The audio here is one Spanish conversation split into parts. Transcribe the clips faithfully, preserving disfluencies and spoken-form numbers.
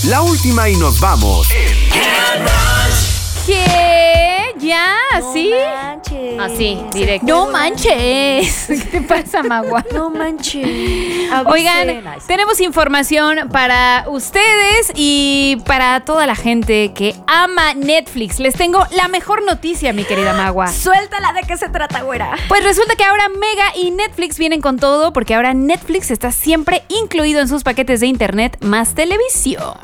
La última y nos vamos. ¿Qué? ¿Ya? ¿Así? No manches. Así, directo. No manches. ¿Qué te pasa, Magua? No manches. Oigan, tenemos información para ustedes y para toda la gente que ama Netflix. Les tengo la mejor noticia, mi querida Magua. Suéltala, ¿de qué se trata, güera? Pues resulta que ahora Mega y Netflix vienen con todo, porque ahora Netflix está siempre incluido en sus paquetes de internet más televisión.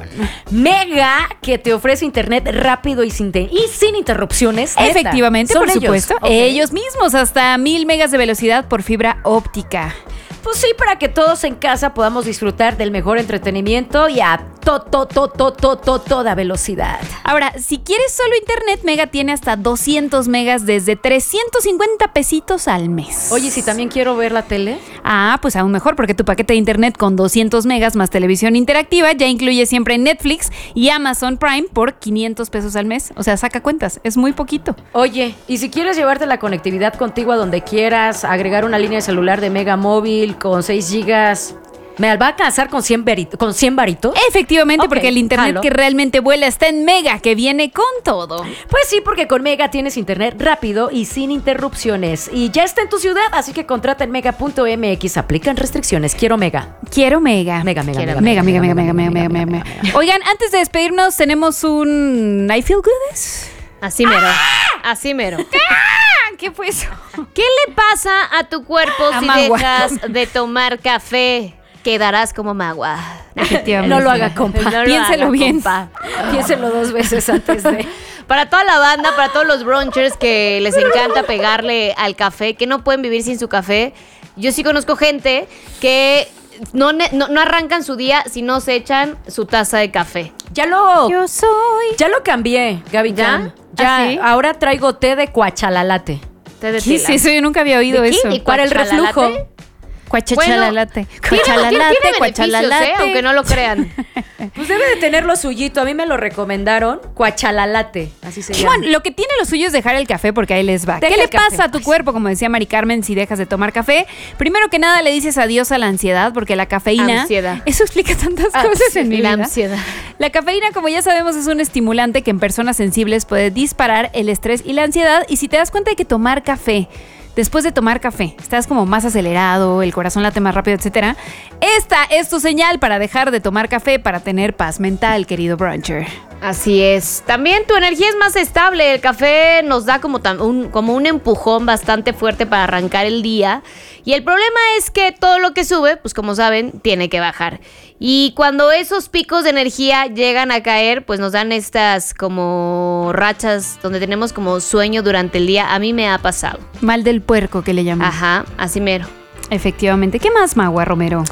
Mega, que te ofrece internet rápido y sin, te- y sin interrupciones. ¿Neta? Efectivamente, ¿Son por ellos? supuesto. Ok. Ellos mismos, hasta mil megas de velocidad por fibra óptica. Pues sí, para que todos en casa podamos disfrutar del mejor entretenimiento y a to, to, to, to, to, to, toda velocidad. Ahora, si quieres solo internet, Mega tiene hasta doscientos megas desde trescientos cincuenta pesitos al mes. Oye, si también quiero ver la tele. Ah, pues aún mejor, porque tu paquete de internet con doscientos megas más televisión interactiva ya incluye siempre Netflix y Amazon Prime por quinientos pesos al mes. O sea, saca cuentas, es muy poquito. Oye, y si quieres llevarte la conectividad contigo a donde quieras, agregar una línea de celular de Mega Móvil con seis gigas, ¿me va a alcanzar con cien, verito, con cien varitos? Efectivamente, Ok, porque el internet jalo. que realmente vuela está en Mega, que viene con todo. Pues sí, porque con Mega tienes internet rápido y sin interrupciones. Y ya está en tu ciudad, así que contrata en mega punto m x. Aplican restricciones. Quiero Mega. Quiero Mega. Mega, mega, Quiero mega, mega, mega, mega, mega, mega, mega, mega, mega. Oigan, antes de despedirnos, tenemos un I Feel Good. Así mero. Así mero. ¿Qué fue eso? ¿Qué le pasa a tu cuerpo A si Magua. dejas de tomar café? Quedarás como Magua. Efectivamente. No lo haga, compa. No lo Piénselo haga, bien. compa. Piénselo dos veces antes de... Para toda la banda, para todos los brunchers que les encanta pegarle al café, que no pueden vivir sin su café. Yo sí conozco gente que no, ne- no, no arrancan su día si no se echan su taza de café. Ya lo... Yo soy. Ya lo cambié, Gaby. ¿Ya? Cam. Ya, ¿Ah, sí? ahora traigo té de cuachalalate. Té de ¿Qué es tila. eso? Yo nunca había oído ¿De qué? eso. ¿Y Para el cuachalalate? reflujo. Cuachachalalate. Tiene, tiene, Cuachalalate, tiene beneficios, cuachalalate. ¿eh? Aunque no lo crean. Pues debe de tener lo suyito. A mí me lo recomendaron. Cuachalalate. Así se llama. Bueno, lo que tiene lo suyo es dejar el café, porque ahí les va. Deja ¿Qué le el café, pasa a tu pues. cuerpo, como decía Mari Carmen, si dejas de tomar café? Primero que nada, le dices adiós a la ansiedad, porque la cafeína... Ansiedad. Eso explica tantas Ah, cosas sí, en mi La vida. ansiedad. La cafeína, como ya sabemos, es un estimulante que en personas sensibles puede disparar el estrés y la ansiedad. Y si te das cuenta de que tomar café, después de tomar café, estás como más acelerado, el corazón late más rápido, etcétera, esta es tu señal para dejar de tomar café, para tener paz mental, querido bruncher. Así es. También tu energía es más estable. El café nos da como, tam- un, como un empujón bastante fuerte para arrancar el día. Y el problema es que todo lo que sube, pues como saben, tiene que bajar. Y cuando esos picos de energía llegan a caer, pues nos dan estas como rachas donde tenemos como sueño durante el día. A mí me ha pasado. Mal del puerco, que le llaman. Ajá, así mero. Efectivamente. ¿Qué más, Magua Romero?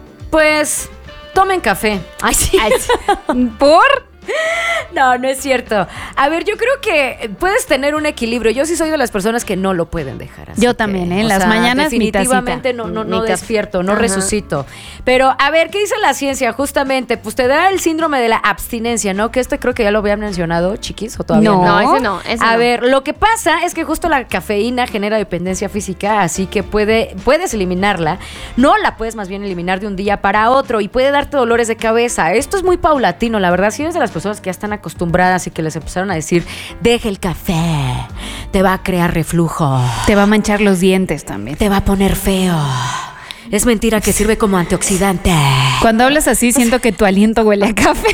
Pues tomen café. Ay, sí. Ay, sí. ¿Por? No, no es cierto. A ver, yo creo que puedes tener un equilibrio. Yo sí soy de las personas que no lo pueden dejar así. Yo que, también, ¿eh? En o las sea, mañanas, mi definitivamente tacita. no, no, no Mi café. despierto, no Ajá. resucito. Pero, a ver, ¿qué dice la ciencia? Justamente, pues te da el síndrome de la abstinencia, ¿no? Que este creo que ya lo habían mencionado, chiquis, o todavía no. No. No, ese no. Ese A no. ver, lo que pasa es que justo la cafeína genera dependencia física, así que puede, puedes eliminarla. No la puedes más bien eliminar de un día para otro y puede darte dolores de cabeza. Esto es muy paulatino, la verdad. Si eres de las personas que ya están acostumbradas y que les empezaron a decir, deja el café, te va a crear reflujo, Te va a manchar los dientes también. te va a poner feo. Es mentira que sirve como antioxidante. Cuando hablas así, siento que tu aliento huele a café.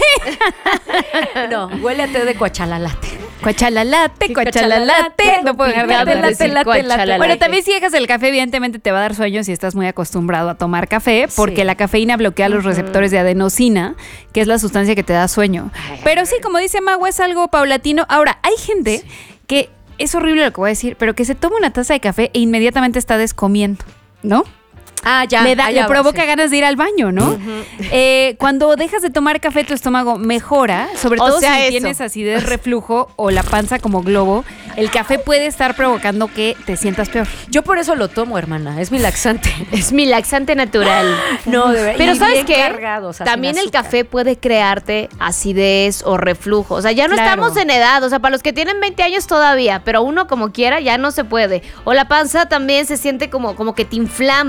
No, huele a té de cuachalalate. Cuachalalate, cuachalalate. No puedo dejar de Late, hablar de late, decir late, cuachalalate. late. Bueno, también si dejas el café, evidentemente te va a dar sueño si estás muy acostumbrado a tomar café, porque Sí. la cafeína bloquea los receptores de adenosina, que es la sustancia que te da sueño. Pero sí, como dice Magua, es algo paulatino. Ahora, hay gente que, es horrible lo que voy a decir, pero que se toma una taza de café e inmediatamente está descomiendo, ¿no? Ah, ya. le da, ah, le ya, provoca sí. ganas de ir al baño, ¿no? Eh, cuando dejas de tomar café, tu estómago mejora, sobre O todo sea, si eso. tienes acidez, reflujo o la panza como globo. El café puede estar provocando que te sientas peor. Yo por eso lo tomo, hermana. Es mi laxante. Es mi laxante natural. No, de verdad. Pero y ¿sabes bien qué? cargado, o sea, También sin el azúcar. café puede crearte acidez o reflujo. O sea, ya no Claro. estamos en edad. O sea, para los que tienen veinte años todavía, pero uno como quiera ya no se puede. O la panza también se siente como, como que te inflama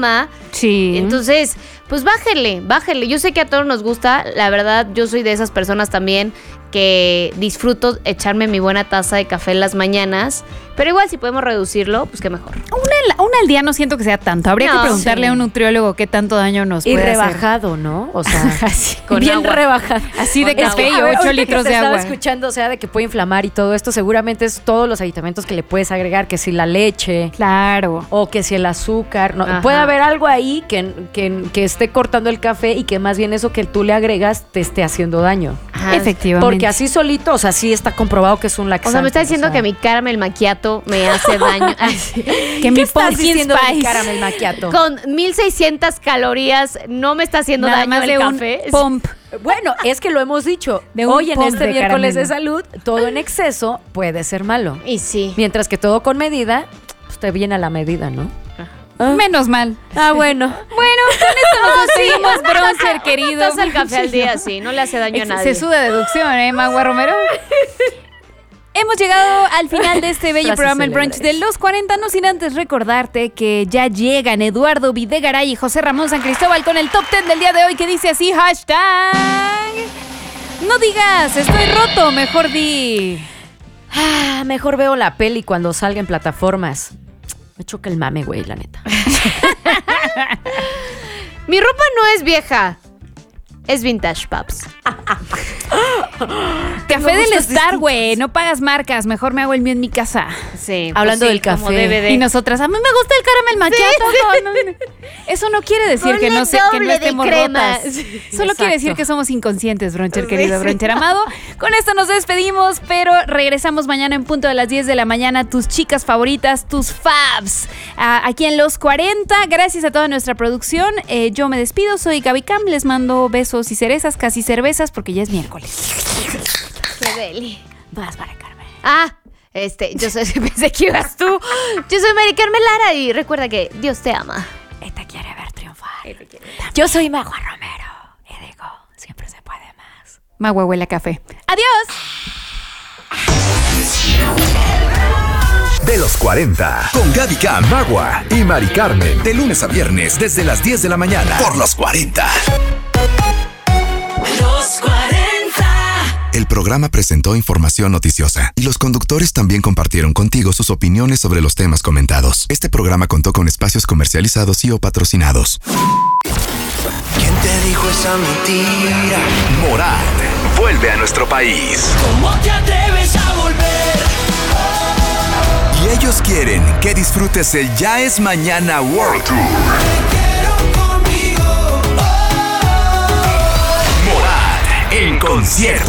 Sí. Entonces, pues bájele, bájele. Yo sé que a todos nos gusta, la verdad, yo soy de esas personas también que disfruto echarme mi buena taza de café en las mañanas, pero igual si podemos reducirlo, pues qué mejor. Una, una al día no siento que sea tanto. Habría No, que preguntarle sí. a un nutriólogo qué tanto daño nos Y puede hacer. rebajado, ¿no? O sea, Así, con bien agua. rebajado. Así de Con café agua. y A ver, ocho ahorita litros que de te agua. Estaba escuchando, o sea, de que puede inflamar y todo esto, seguramente es todos los aditamentos que le puedes agregar, que si la leche Claro. o que si el azúcar, no, Ajá. puede haber algo ahí que, que, que esté cortando el café y que más bien eso que tú le agregas te esté haciendo daño. Ajá. Efectivamente. Porque así solito, o sea, sí está comprobado que es un laxante. O sea, me está diciendo o sea. que mi caramel macchiato me hace daño. Ay, sí. Que mi ¿Qué estás pumpkin diciendo de mi spice. caramel macchiato? Con mil seiscientas calorías no me está haciendo Nada daño más el de un café. pump. Bueno, es que lo hemos dicho. De un Hoy en pump este de miércoles de caramelo. salud, todo en exceso puede ser malo. Y sí. Mientras que todo con medida, pues te viene a la medida, ¿no? Ah. Menos mal. Ah, bueno. Bueno, con esto nos despedimos, Broncher, querido. Taza el café al día, sí, no le hace daño a nadie. Se suda deducción, ¿eh, Magua Romero? Hemos llegado al final de este bello Frase programa, el célebre. brunch de los cuarenta, no sin antes recordarte que ya llegan Eduardo Videgaray y José Ramón San Cristóbal con el top diez del día de hoy que dice así, hashtag... No digas, estoy roto, mejor di... Ah, mejor veo la peli cuando salga en plataformas. Me choca el mame, güey, la neta. Mi ropa no es vieja, es vintage, paps. Café del gustos Star, güey, no pagas marcas, mejor me hago el mío en mi casa. Sí. Hablando pues sí, del café. como debe de. Y nosotras, a mí me gusta el caramel macchiato. No, no, no. Eso no quiere decir que Ponle no, se, que no doble de estemos crema. rotas. Sí. Solo quiere decir Exacto. que somos inconscientes, Broncher, Sí, querido sí. Broncher amado. Con esto nos despedimos, pero regresamos mañana en punto de las diez de la mañana. Tus chicas favoritas, tus fabs, ah, aquí en Los cuarenta. Gracias a toda nuestra producción. Eh, yo me despido, soy Gaby Cam. Les mando besos y cerezas, casi cervezas, porque ya es miércoles. Qué deli. Vas para Carmen. Ah, este, yo soy, pensé que ibas tú. Yo soy Mari Carmen Lara y recuerda que Dios te ama. Esta quiere ver triunfar. Yo soy Magua Romero. Y digo, siempre se puede más. Magua huele a café. ¡Adiós! De los cuarenta, con Gaby Cam, Magua y Mari Carmen. De lunes a viernes, desde las diez de la mañana. Por los cuarenta. Los cuarenta. El programa presentó información noticiosa y los conductores también compartieron contigo sus opiniones sobre los temas comentados. Este programa contó con espacios comercializados y o patrocinados. ¿Quién te dijo esa mentira? Morat vuelve a nuestro país. ¿Cómo te atreves a volver? Y ellos quieren que disfrutes el Ya es Mañana World Tour. Quiero conmigo. Morat en concierto.